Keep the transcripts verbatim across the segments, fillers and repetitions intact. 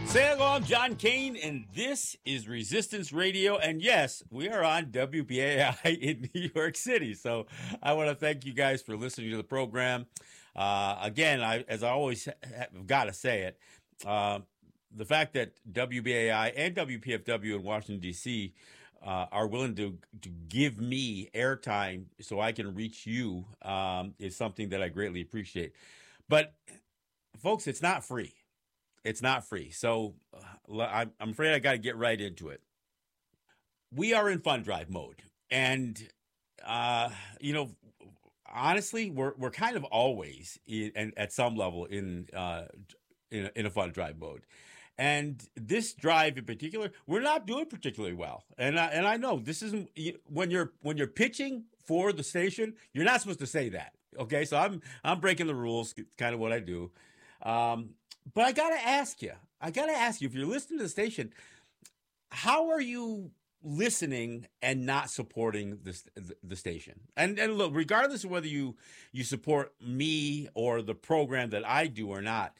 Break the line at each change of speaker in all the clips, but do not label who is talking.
Say hello, I'm John Kane, and this is Resistance Radio. And yes, we are on W B A I in New York City. So I want to thank you guys for listening to the program. Uh, again, I, as I always have got to say it, uh, the fact that W B A I and W P F W in Washington, D C uh, are willing to, to give me airtime so I can reach you um, is something that I greatly appreciate. But, folks, it's not free. It's not free. So uh, I'm afraid I got to get right into it. We are in fund drive mode. And, uh, you know, honestly, we're we're kind of always in, and at some level in, uh, in, in a fund drive mode. And this drive in particular, we're not doing particularly well. And I, and I know this isn't when you're when you're pitching for the station, you're not supposed to say that. OK, so I'm I'm breaking the rules. It's kind of what I do. Um But I got to ask you, I got to ask you, if you're listening to the station, how are you listening and not supporting this, the, the station? And and look, regardless of whether you, you support me or the program that I do or not,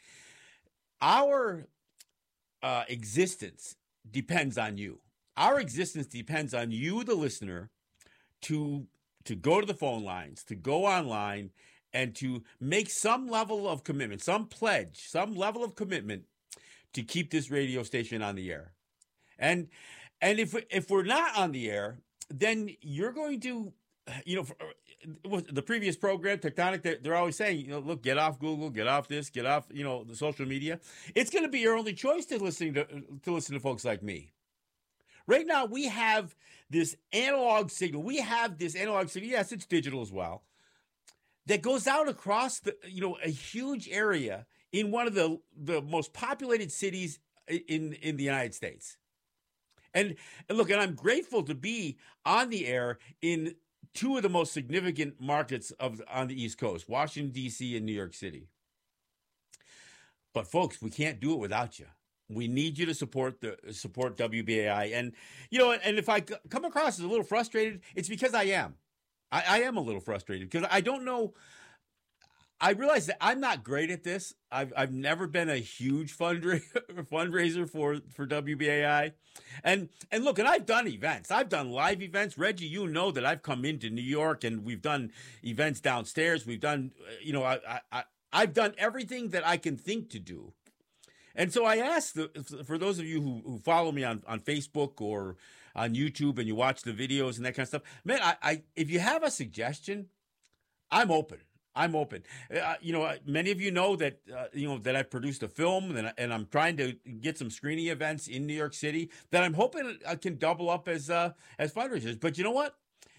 our uh, existence depends on you. Our existence depends on you, the listener, to to go to the phone lines, to go online, and to make some level of commitment, some pledge, some level of commitment to keep this radio station on the air. And and if if we're not on the air, then you're going to, you know, the previous program, Tectonic, they're, they're always saying, you know, look, get off Google, get off this, get off, you know, the social media. It's going to be your only choice to listening to to listen to folks like me. Right now, we have this analog signal. We have this analog signal. Yes, it's digital as well, that goes out across the, you know, a huge area in one of the, the most populated cities in, in the United States. And, and look, and I'm grateful to be on the air in two of the most significant markets of on the East Coast, Washington, D C and New York City. But folks, we can't do it without you. We need you to support the support W B A I. And, you know, and if I come across as a little frustrated, it's because I am. I, I am a little frustrated because I don't know. I realize that I'm not great at this. I've I've never been a huge fundra- fundraiser for, for W B A I. And and look, and I've done events. I've done live events. Reggie, you know that I've come into New York and we've done events downstairs. We've done, you know, I, I, I've done everything that I can think to do. And so I asked, the, for those of you who, who follow me on, on Facebook or on YouTube and you watch the videos and that kind of stuff, man, I, I if you have a suggestion, I'm open. I'm open. Uh, you know, many of you know that, uh, you know, that I've produced a film and, and I'm trying to get some screening events in New York City that I'm hoping I can double up as, uh, as fundraisers. But you know what?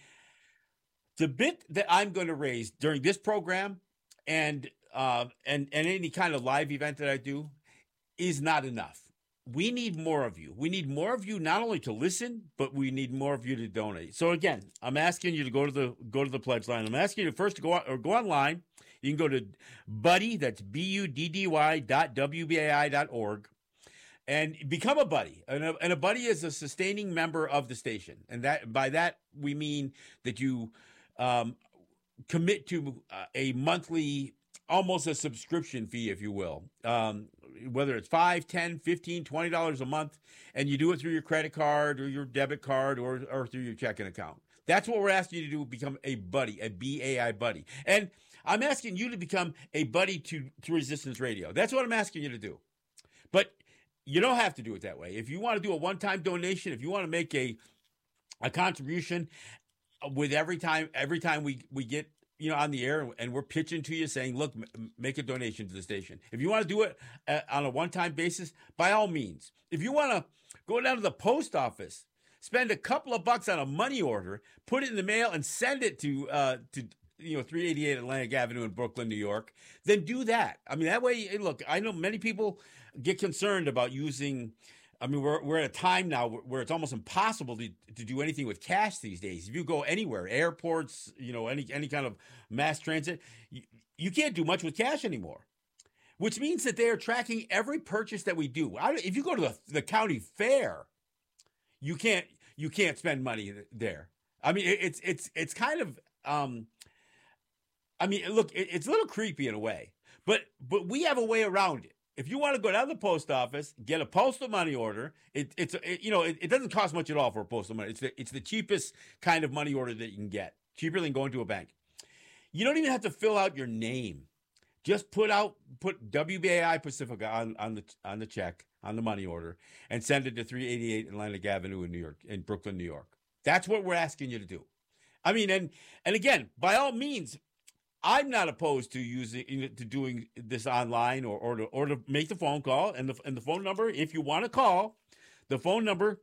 The bit that I'm going to raise during this program and, uh, and, and any kind of live event that I do is not enough. We need more of you. We need more of you not only to listen, but we need more of you to donate. So again, I'm asking you to go to the go to the pledge line. I'm asking you to first to go out, or go online. You can go to Buddy, that's B U D D Y dot W B A I dot org, and become a buddy. And a, and a buddy is a sustaining member of the station. And that by that we mean that you um, commit to a monthly, almost a subscription fee, if you will. Um, whether it's five, ten, fifteen, twenty dollars a month, and you do it through your credit card or your debit card or, or through your checking account. That's what we're asking you to do, become a buddy, a B A I buddy. And I'm asking you to become a buddy to, to Resistance Radio. That's what I'm asking you to do. But you don't have to do it that way. If you want to do a one-time donation, if you want to make a a contribution with every time every time we, we get, you know, on the air and we're pitching to you saying, look, m- make a donation to the station. If you want to do it uh, on a one-time basis, by all means. If you want to go down to the post office, spend a couple of bucks on a money order, put it in the mail and send it to, uh, to, you know, three eighty-eight Atlantic Avenue in Brooklyn, New York, then do that. I mean, that way, look, I know many people get concerned about using, I mean, we're we're at a time now where it's almost impossible to, to do anything with cash these days. If you go anywhere, airports, you know, any any kind of mass transit, you, you can't do much with cash anymore, which means that they are tracking every purchase that we do. I, if you go to the, the county fair, you can't you can't spend money there. I mean, it, it's it's it's kind of, um, I mean, look, it, it's a little creepy in a way, but but we have a way around it. if you want to go down to the post office, get a postal money order, it, it's it, you know it, it doesn't cost much at all for a postal money. It's the it's the cheapest kind of money order that you can get, cheaper than going to a bank. You don't even have to fill out your name. Just put out put W B A I Pacifica on, on the on the check on the money order and send it to three eighty-eight Atlantic Avenue in New York, in Brooklyn, New York. That's what we're asking you to do. I mean, and and again, by all means, I'm not opposed to using to doing this online or or to, or to make the phone call, and the and the phone number, if you want to call, the phone number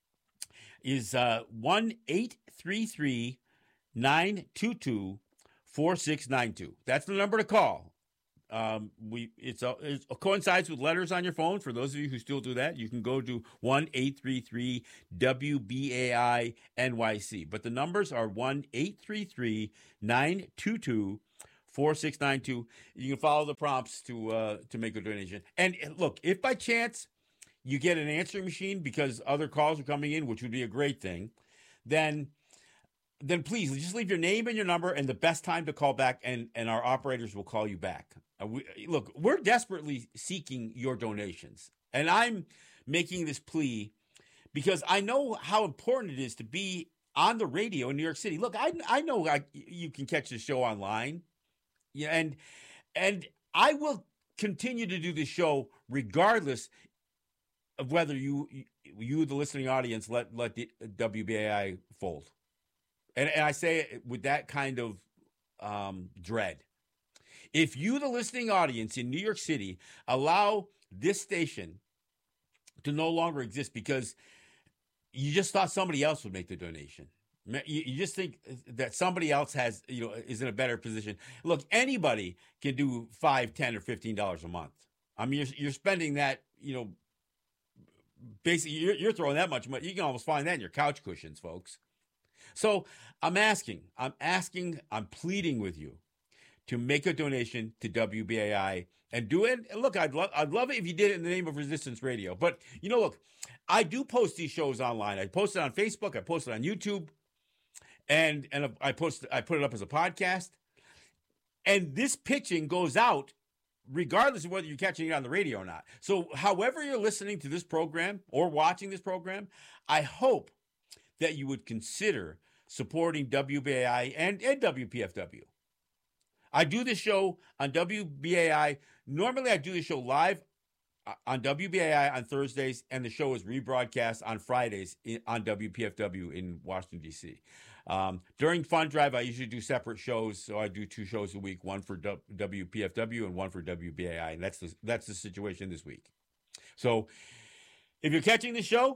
is uh, one eight three three nine two two four six nine two. That's the number to call. Um, we it's a, it coincides with letters on your phone. For those of you who still do that, you can go to one eight three three W B A I N Y C. But the numbers are one eight three three nine two two four six nine two. You can follow the prompts to uh, to make a donation. And look, if by chance you get an answering machine because other calls are coming in, which would be a great thing, then then please just leave your name and your number and the best time to call back, and, and our operators will call you back. Uh, we, look, we're desperately seeking your donations, and I'm making this plea because I know how important it is to be on the radio in New York City. Look, I I know I, you can catch the show online, yeah, and and I will continue to do the show regardless of whether you you the listening audience let let the W B A I fold. And, and I say it with that kind of um, dread. If you, the listening audience in New York City, allow this station to no longer exist because you just thought somebody else would make the donation, you, you just think that somebody else has, you know, is in a better position. Look, anybody can do five, ten, or fifteen dollars a month. I mean, you're, you're spending that, you know, basically you're, you're throwing that much money. You can almost find that in your couch cushions, folks. So I'm asking, I'm asking, I'm pleading with you to make a donation to W B A I and do it. And look, I'd love, I'd love it if you did it in the name of Resistance Radio. But you know, look, I do post these shows online. I post it on Facebook. I post it on YouTube, and and I post, I put it up as a podcast. And this pitching goes out regardless of whether you're catching it on the radio or not. So, however you're listening to this program or watching this program, I hope that you would consider supporting W B A I and, and W P F W. I do this show on W B A I. Normally, I do the show live on W B A I on Thursdays, and the show is rebroadcast on Fridays in, on W P F W in Washington, D C. Um, during Fund Drive, I usually do separate shows, so I do two shows a week, one for W P F W and one for W B A I, and that's the, that's the situation this week. So if you're catching the show,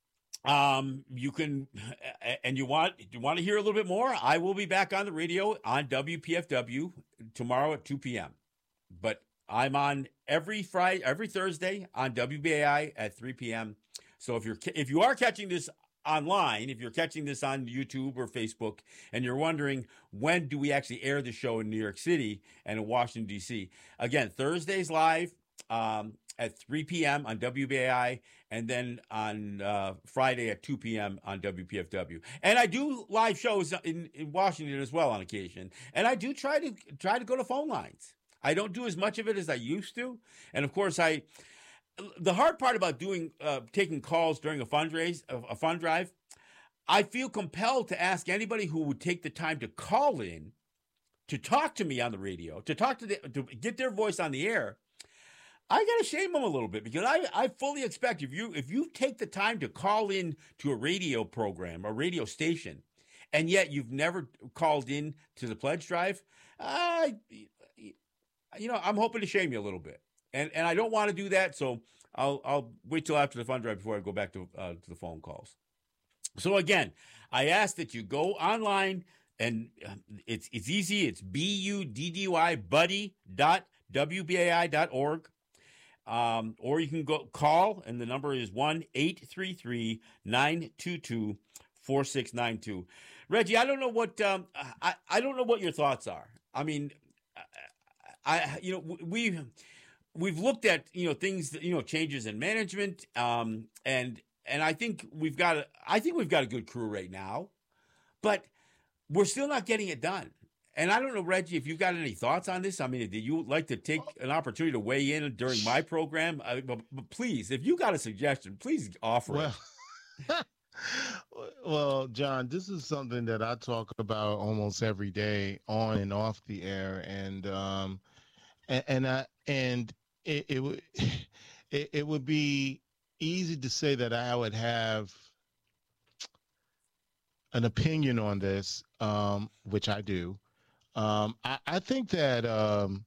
Um, you can, and you want you want to hear a little bit more, I will be back on the radio on W P F W tomorrow at two p.m. But I'm on every Friday, every Thursday on W B A I at three p.m. So if you're if you are catching this online, if you're catching this on YouTube or Facebook, and you're wondering when do we actually air the show in New York City and in Washington, D C, again, Thursdays live um, at three p.m. on W B A I, and then on uh, Friday at two p.m. on W P F W. And I do live shows in, in Washington as well on occasion. And I do try to try to go to phone lines. I don't do as much of it as I used to. And of course, I the hard part about doing uh, taking calls during a fundraise, a, a fund drive, I feel compelled to ask anybody who would take the time to call in to talk to me on the radio, to talk to the, to get their voice on the air. I got to shame them a little bit because I, I fully expect if you if you take the time to call in to a radio program, a radio station, and yet you've never called in to the pledge drive, I, you know, I'm hoping to shame you a little bit, and and I don't want to do that, so I'll I'll wait till after the fund drive before I go back to uh, to the phone calls. So again, I ask that you go online, and it's it's easy. It's B U D D Y buddy dot W B A I dot org. Um, or you can go call, and the number is one eight three three nine two two four six nine two. Reggie, I don't know what um, I I don't know what your thoughts are. I mean, I you know we we've looked at you know things you know changes in management, um, and and I think we've got a, I think we've got a good crew right now, but we're still not getting it done. and I don't know, Reggie, if you've got any thoughts on this. I mean, did you like to take an opportunity to weigh in during my program? Uh, but, but please, if you got a suggestion, please offer
Well,
it.
well, John, this is something that I talk about almost every day on and off the air, and um, and, and I and it it would it, it would be easy to say that I would have an opinion on this, um, which I do. Um, I, I think that um,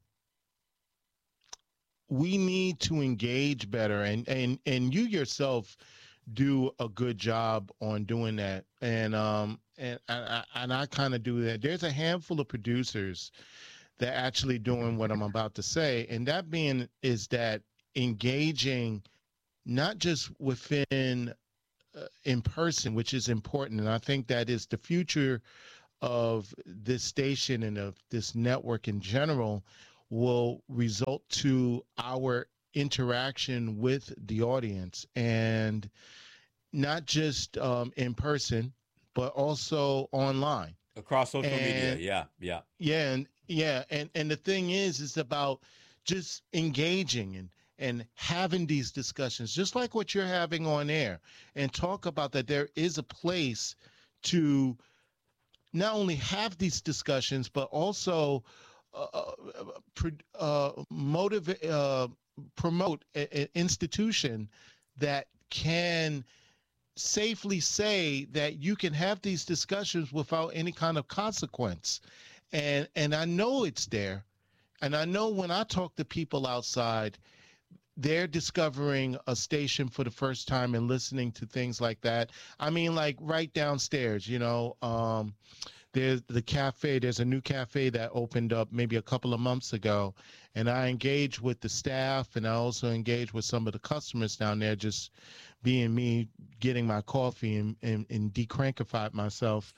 we need to engage better, and and and you yourself do a good job on doing that, and um and I, I and I kind of do that. There's a handful of producers that actually doing what I'm about to say, and that being is that engaging not just within uh, in person, which is important, and I think that is the future of this station and of this network in general, will result to our interaction with the audience, and not just um, in person, but also online.
Across social
And
media. Yeah, yeah.
yeah, and yeah, and and the thing is, is about just engaging and and having these discussions, just like what you're having on air, and talk about that there is a place to not only have these discussions, but also uh, uh, motivate, uh, promote an institution that can safely say that you can have these discussions without any kind of consequence. And and I know it's there. And I know when I talk to people outside, they're discovering a station for the first time and listening to things like that. I mean, like right downstairs, you know, um, there's the cafe. There's a new cafe that opened up maybe a couple of months ago. And I engaged with the staff, and I also engaged with some of the customers down there, just being me, getting my coffee and, and, and decrankified myself.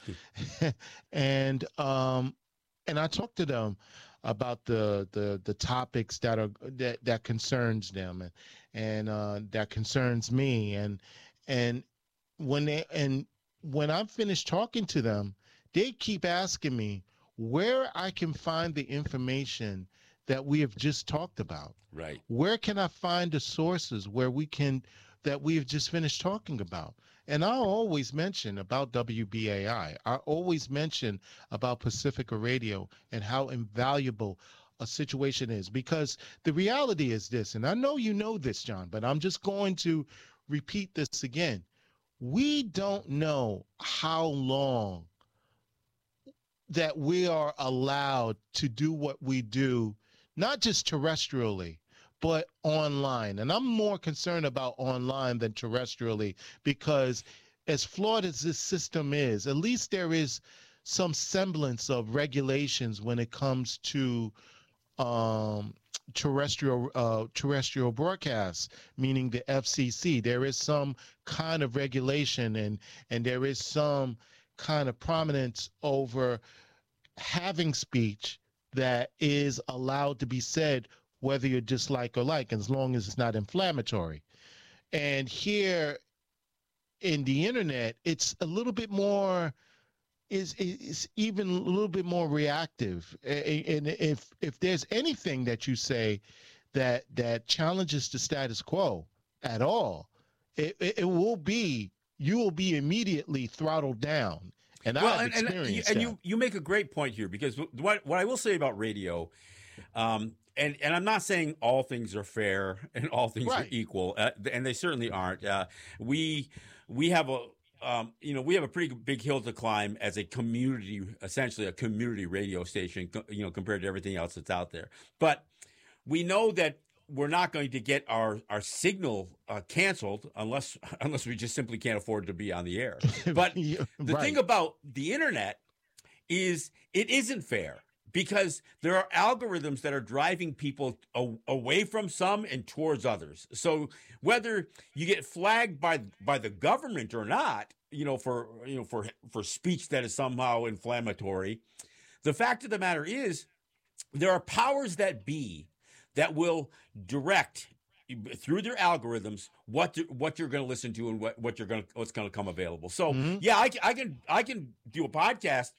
and um, and I talked to them about the the the topics that are that that concerns them, and and uh, that concerns me, and and when they and when I'm finished talking to them, they keep asking me where I can find the information that we have just talked about.
Right.
Where can I find the sources where we can that we've just finished talking about? And I always mention about W B A I. I always mention about Pacifica Radio and how invaluable a situation is, because the reality is this, and I know you know this, John, but I'm just going to repeat this again. We don't know how long that we are allowed to do what we do, not just terrestrially, but online. And I'm more concerned about online than terrestrially, because as flawed as this system is, at least there is some semblance of regulations when it comes to um, terrestrial uh, terrestrial broadcasts, meaning the F C C. There is some kind of regulation, and and there is some kind of prominence over having speech that is allowed to be said, whether you're dislike or like, as long as it's not inflammatory. And here in the internet, it's a little bit more, is is even a little bit more reactive. And if if there's anything that you say that that challenges the status quo at all, it, it, it will be, you will be immediately throttled down. And
well,
I've
and,
experienced
and, and
that.
you you make a great point here, because what what I will say about radio, um, and and I'm not saying all things are fair and all things
Right.
are equal, uh, and they certainly aren't. Uh, we we have a um, you know we have a pretty big hill to climb as a community, essentially a community radio station, you know, compared to everything else that's out there. But we know that we're not going to get our our signal uh, canceled unless unless we just simply can't afford to be on the air. But
Yeah,
the
right.
thing about the internet is it isn't fair, because there are algorithms that are driving people a- away from some and towards others. So whether you get flagged by by the government or not, you know, for you know for for speech that is somehow inflammatory, the fact of the matter is there are powers that be that will direct through their algorithms what to, what you're going to listen to and what, what you're going to what's going to come available. So
Mhm.
yeah, I, can- I can I can do a podcast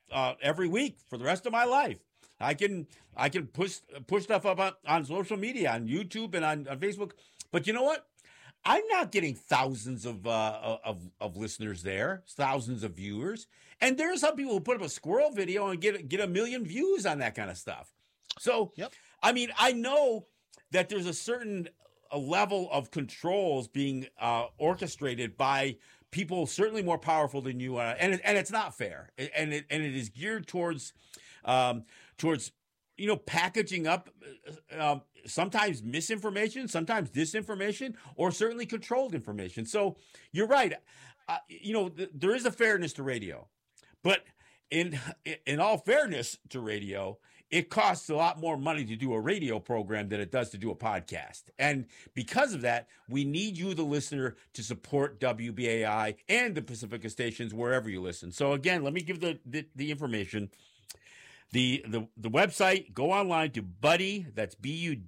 uh, every week for the rest of my life. I can I can push push stuff up on, on social media, on YouTube and on, on Facebook. But you know what? I'm not getting thousands of, uh, of of listeners there, thousands of viewers. And there are some people who put up a squirrel video and get get a million views on that kind of stuff. So,
Yep.
I mean, I know that there's a certain a level of controls being uh, orchestrated by people certainly more powerful than you are, and it, and it's not fair, and it and it is geared towards um, towards you know packaging up uh, um, sometimes misinformation, sometimes disinformation, or certainly controlled information. So you're right, uh, you know th- there is a fairness to radio, but in in all fairness to radio, it costs a lot more money to do a radio program than it does to do a podcast. And because of that, we need you, the listener, to support W B A I and the Pacifica stations wherever you listen. So again, let me give the, the, the information. The, the, the website, go online to Buddy, that's B U